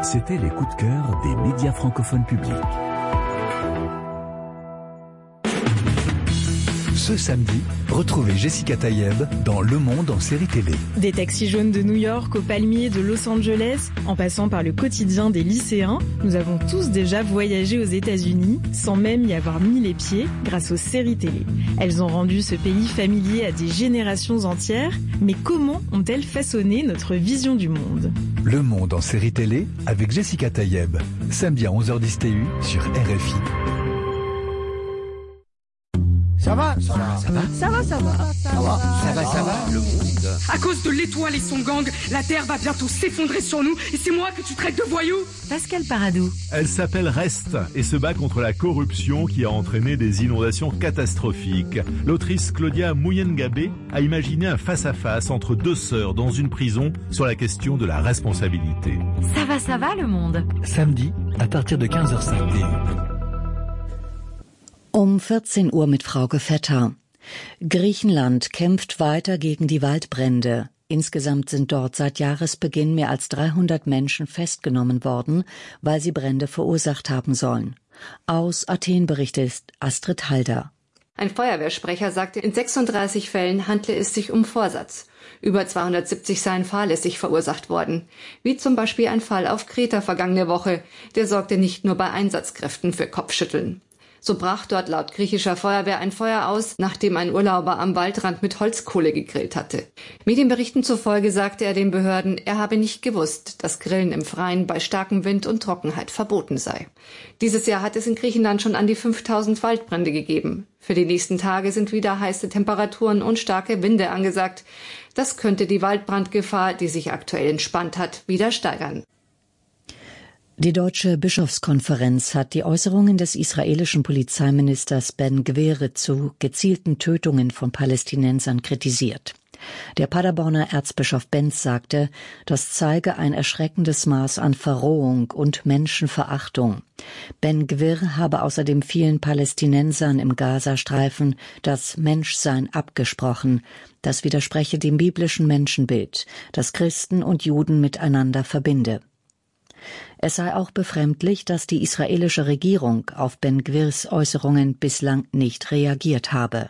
C'était les coups de cœur des médias francophones publics. Ce samedi, retrouvez Jessica Tayeb dans Le Monde en série télé. Des taxis jaunes de New York aux palmiers de Los Angeles, en passant par le quotidien des lycéens, nous avons tous déjà voyagé aux États-Unis sans même y avoir mis les pieds grâce aux séries télé. Elles ont rendu ce pays familier à des générations entières, mais comment ont-elles façonné notre vision du monde ? Le Monde en série télé avec Jessica Tayeb, samedi à 11h10 TU sur RFI. Ça va, le monde. À cause de l'étoile et son gang, la Terre va bientôt s'effondrer sur nous et c'est moi que tu traites de voyou. Pascal Paradou. Elle s'appelle Rest et se bat contre la corruption qui a entraîné des inondations catastrophiques. L'autrice Claudia Muyengabé a imaginé un face-à-face entre deux sœurs dans une prison sur la question de la responsabilité. Ça va le monde. Samedi à partir de 15h05 TU. Um 14 Uhr mit Frauke Vetter. Griechenland kämpft weiter gegen die Waldbrände. Insgesamt sind dort seit Jahresbeginn mehr als 300 Menschen festgenommen worden, weil sie Brände verursacht haben sollen. Aus Athen berichtet Astrid Halder. Ein Feuerwehrsprecher sagte, in 36 Fällen handle es sich um Vorsatz. Über 270 seien fahrlässig verursacht worden. Wie zum Beispiel ein Fall auf Kreta vergangene Woche. Der sorgte nicht nur bei Einsatzkräften für Kopfschütteln. So brach dort laut griechischer Feuerwehr ein Feuer aus, nachdem ein Urlauber am Waldrand mit Holzkohle gegrillt hatte. Medienberichten zufolge sagte er den Behörden, er habe nicht gewusst, dass Grillen im Freien bei starkem Wind und Trockenheit verboten sei. Dieses Jahr hat es in Griechenland schon an die 5000 Waldbrände gegeben. Für die nächsten Tage sind wieder heiße Temperaturen und starke Winde angesagt. Das könnte die Waldbrandgefahr, die sich aktuell entspannt hat, wieder steigern. Die Deutsche Bischofskonferenz hat die Äußerungen des israelischen Polizeiministers Ben Gvir zu gezielten Tötungen von Palästinensern kritisiert. Der Paderborner Erzbischof Benz sagte, das zeige ein erschreckendes Maß an Verrohung und Menschenverachtung. Ben Gvir habe außerdem vielen Palästinensern im Gazastreifen das Menschsein abgesprochen. Das widerspreche dem biblischen Menschenbild, das Christen und Juden miteinander verbinde. Es sei auch befremdlich, dass die israelische Regierung auf Ben Gvirs Äußerungen bislang nicht reagiert habe.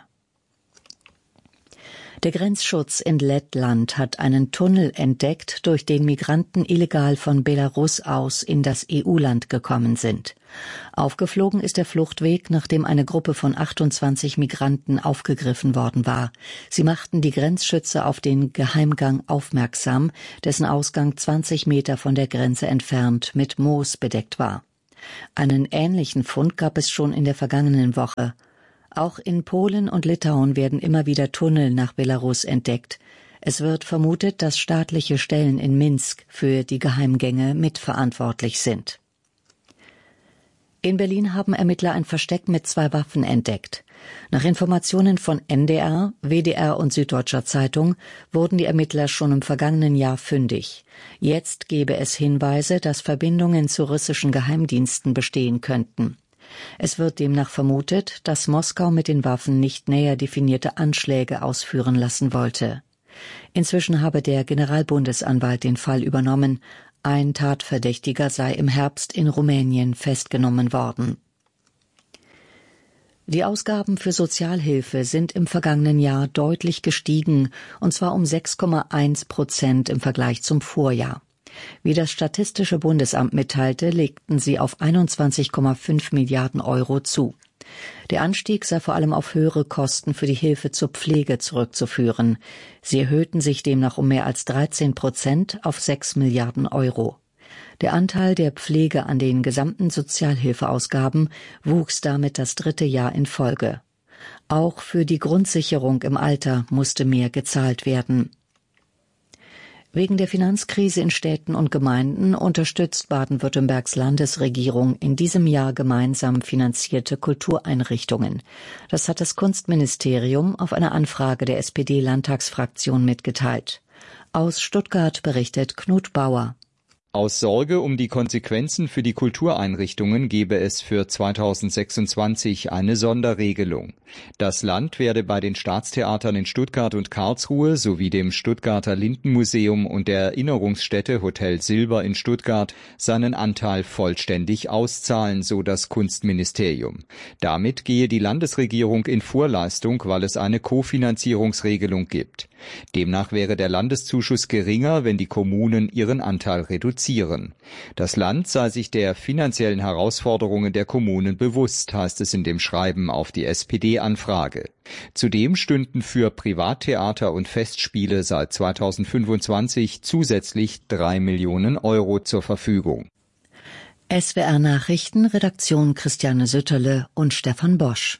Der Grenzschutz in Lettland hat einen Tunnel entdeckt, durch den Migranten illegal von Belarus aus in das EU-Land gekommen sind. Aufgeflogen ist der Fluchtweg, nachdem eine Gruppe von 28 Migranten aufgegriffen worden war. Sie machten die Grenzschützer auf den Geheimgang aufmerksam, dessen Ausgang 20 Meter von der Grenze entfernt mit Moos bedeckt war. Einen ähnlichen Fund gab es schon in der vergangenen Woche. Auch in Polen und Litauen werden immer wieder Tunnel nach Belarus entdeckt. Es wird vermutet, dass staatliche Stellen in Minsk für die Geheimgänge mitverantwortlich sind. In Berlin haben Ermittler ein Versteck mit 2 Waffen entdeckt. Nach Informationen von NDR, WDR und Süddeutscher Zeitung wurden die Ermittler schon im vergangenen Jahr fündig. Jetzt gebe es Hinweise, dass Verbindungen zu russischen Geheimdiensten bestehen könnten. Es wird demnach vermutet, dass Moskau mit den Waffen nicht näher definierte Anschläge ausführen lassen wollte. Inzwischen habe der Generalbundesanwalt den Fall übernommen. Ein Tatverdächtiger sei im Herbst in Rumänien festgenommen worden. Die Ausgaben für Sozialhilfe sind im vergangenen Jahr deutlich gestiegen, und zwar um 6,1% im Vergleich zum Vorjahr. Wie das Statistische Bundesamt mitteilte, legten sie auf 21,5 Milliarden Euro zu. Der Anstieg sei vor allem auf höhere Kosten für die Hilfe zur Pflege zurückzuführen. Sie erhöhten sich demnach um mehr als 13% auf 6 Milliarden Euro. Der Anteil der Pflege an den gesamten Sozialhilfeausgaben wuchs damit das 3. Jahr in Folge. Auch für die Grundsicherung im Alter musste mehr gezahlt werden. Wegen der Finanzkrise in Städten und Gemeinden unterstützt Baden-Württembergs Landesregierung in diesem Jahr gemeinsam finanzierte Kultureinrichtungen. Das hat das Kunstministerium auf eine Anfrage der SPD-Landtagsfraktion mitgeteilt. Aus Stuttgart berichtet Knut Bauer. Aus Sorge um die Konsequenzen für die Kultureinrichtungen gebe es für 2026 eine Sonderregelung. Das Land werde bei den Staatstheatern in Stuttgart und Karlsruhe sowie dem Stuttgarter Lindenmuseum und der Erinnerungsstätte Hotel Silber in Stuttgart seinen Anteil vollständig auszahlen, so das Kunstministerium. Damit gehe die Landesregierung in Vorleistung, weil es eine Kofinanzierungsregelung gibt. Demnach wäre der Landeszuschuss geringer, wenn die Kommunen ihren Anteil reduzieren. Das Land sei sich der finanziellen Herausforderungen der Kommunen bewusst, heißt es in dem Schreiben auf die SPD-Anfrage. Zudem stünden für Privattheater und Festspiele seit 2025 zusätzlich 3 Millionen Euro zur Verfügung. SWR Nachrichten, Redaktion Christiane Sütterle und Stefan Bosch.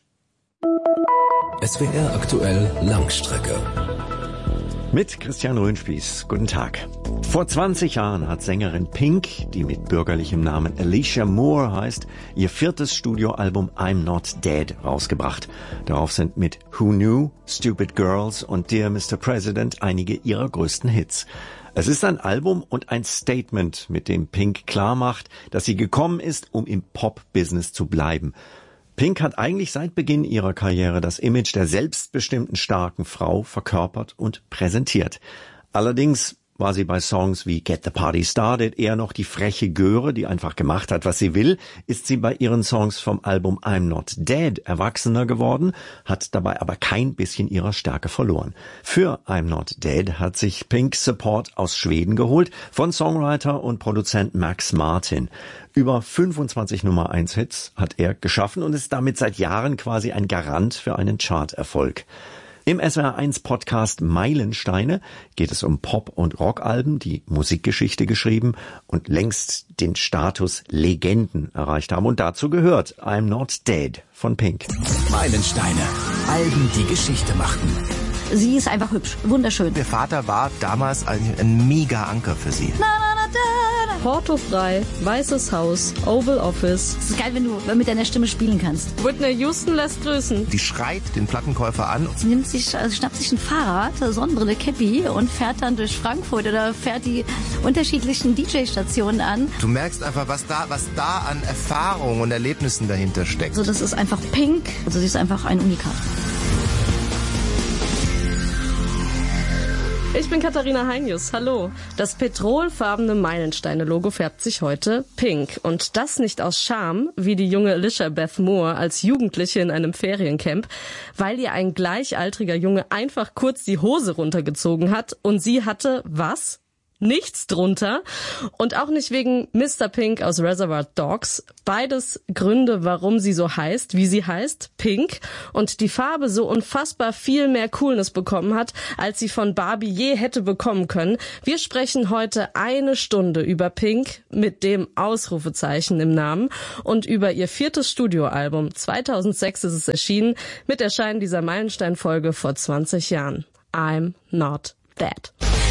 SWR aktuell Langstrecke. Mit Christian Röhnspieß. Guten Tag. Vor 20 Jahren hat Sängerin Pink, die mit bürgerlichem Namen Alicia Moore heißt, ihr 4. Studioalbum I'm Not Dead rausgebracht. Darauf sind mit Who Knew, Stupid Girls und Dear Mr. President einige ihrer größten Hits. Es ist ein Album und ein Statement, mit dem Pink klarmacht, dass sie gekommen ist, um im Pop-Business zu bleiben. Pink hat eigentlich seit Beginn ihrer Karriere das Image der selbstbestimmten starken Frau verkörpert und präsentiert. Allerdings war sie bei Songs wie Get the Party Started eher noch die freche Göre, die einfach gemacht hat, was sie will. Ist sie bei ihren Songs vom Album I'm Not Dead erwachsener geworden, hat dabei aber kein bisschen ihrer Stärke verloren. Für I'm Not Dead hat sich Pink Support aus Schweden geholt, von Songwriter und Produzent Max Martin. Über 25 Nummer-1-Hits hat er geschaffen und ist damit seit Jahren quasi ein Garant für einen Charterfolg. Im SWR1-Podcast Meilensteine geht es um Pop- und Rockalben, die Musikgeschichte geschrieben und längst den Status Legenden erreicht haben. Und dazu gehört I'm Not Dead von Pink. Meilensteine. Alben, die Geschichte machten. Sie ist einfach hübsch, wunderschön. Der Vater war damals ein mega Anker für sie. Portofrei, Weißes Haus, Oval Office. Es ist geil, wenn du mit deiner Stimme spielen kannst. Whitney Houston lässt grüßen. Die schreit den Plattenkäufer an. Sie schnappt sich ein Fahrrad, Sonnenbrille, Cappy und fährt dann durch Frankfurt oder fährt die unterschiedlichen DJ-Stationen an. Du merkst einfach, was da an Erfahrung und Erlebnissen dahinter steckt. Also das ist einfach Pink. Also sie ist einfach ein Unikat. Ich bin Katharina Heinius, hallo. Das petrolfarbene Meilensteine-Logo färbt sich heute pink. Und das nicht aus Scham, wie die junge Alicia Beth Moore als Jugendliche in einem Feriencamp, weil ihr ein gleichaltriger Junge einfach kurz die Hose runtergezogen hat und sie hatte, was? Nichts drunter und auch nicht wegen Mr. Pink aus Reservoir Dogs. Beides Gründe, warum sie so heißt, wie sie heißt, Pink, und die Farbe so unfassbar viel mehr Coolness bekommen hat, als sie von Barbie je hätte bekommen können. Wir sprechen heute 1 Stunde über Pink mit dem Ausrufezeichen im Namen und über ihr 4. Studioalbum. 2006 ist es erschienen, mit Erscheinen dieser Meilenstein-Folge vor 20 Jahren. I'm Not Dead.